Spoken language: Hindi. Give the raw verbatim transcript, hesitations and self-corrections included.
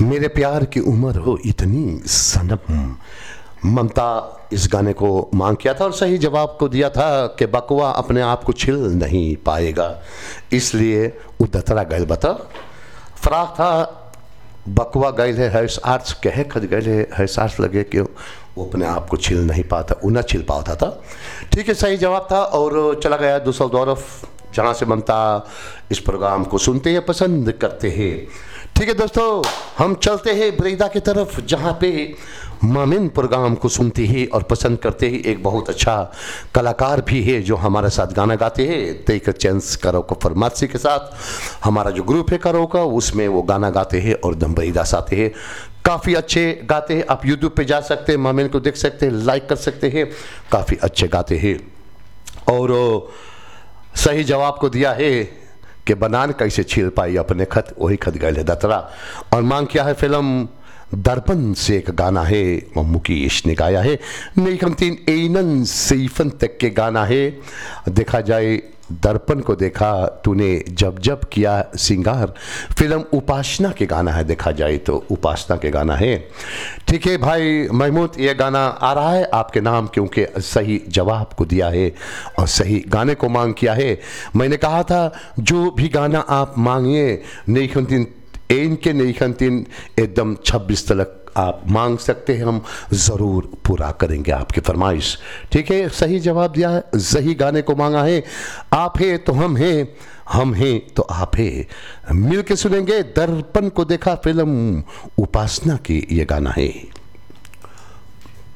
मेरे प्यार की उम्र हो इतनी सनम। ममता इस गाने को मांग किया था और सही जवाब को दिया था कि बकवा अपने आप को छिल नहीं पाएगा, इसलिए वो दतरा गैल बता फराक था। बकवा गैल है हर्ष आर्ट्स कहे खद गैल है हर्ष आर्ट्स लगे कि वो अपने आप को छिल नहीं पाता, वो न छिल पाता था। ठीक है, सही जवाब था और चला गया दूसरा दौरफ, जहाँ से ममता इस प्रोग्राम को सुनते हैं, पसंद करते हैं। ठीक है दोस्तों, हम चलते हैं बरेदा की तरफ, जहाँ पे मामिन प्रोग्राम को सुनते हैं और पसंद करते हैं। एक बहुत अच्छा कलाकार भी है जो हमारे साथ गाना गाते हैं, तेईक चैंस करो को फरमासी के साथ हमारा जो ग्रुप है करो का, उसमें वो गाना गाते हैं और दम बरेदा से आते हैं। काफ़ी अच्छे गाते हैं, आप यूट्यूब पे जा सकते हैं, मामिन को देख सकते हैं, लाइक कर सकते हैं, काफ़ी अच्छे गाते हैं। और सही जवाब को दिया है कि बनान कैसे छील पाई अपने खत, वही खत गए है दतरा। और मांग किया है फिल्म दर्पण से एक गाना है, मुकेश ने गाया है। नई तीन एनन सईफन तक के गाना है। देखा जाए दर्पण को देखा तूने जब जब किया सिंगार, फिल्म उपासना के गाना है। देखा जाए तो उपासना के गाना है। ठीक है भाई महमूद, ये गाना आ रहा है आपके नाम, क्योंकि सही जवाब को दिया है और सही गाने को मांग किया है। मैंने कहा था जो भी गाना आप मांगिए नई खंतीन एन के नई खंतीन एकदम छब्बीस तक आप मांग सकते हैं, हम ज़रूर पूरा करेंगे आपकी फरमाइश। ठीक है, सही जवाब दिया है, सही गाने को मांगा है। आप हैं तो हम हैं, हम हैं तो आप हैं। मिल के सुनेंगे दर्पण को देखा फिल्म उपासना की ये गाना है।